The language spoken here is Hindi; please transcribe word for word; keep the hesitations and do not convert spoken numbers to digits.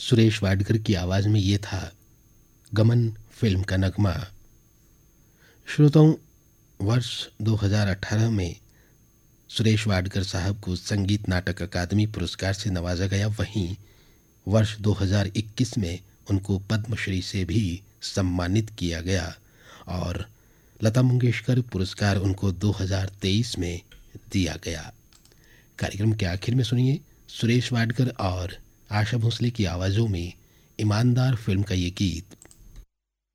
सुरेश वाडकर की आवाज़ में ये था गमन फिल्म का नगमा। श्रोताओं, वर्ष दो हज़ार अठारह में सुरेश वाडकर साहब को संगीत नाटक अकादमी पुरस्कार से नवाजा गया। वहीं वर्ष दो हज़ार इक्कीस में उनको पद्मश्री से भी सम्मानित किया गया और लता मंगेशकर पुरस्कार उनको दो हज़ार तेईस में दिया गया। कार्यक्रम के आखिर में सुनिए सुरेश वाडकर और आशा भोसले की आवाज़ों में ईमानदार फिल्म का ये गीत।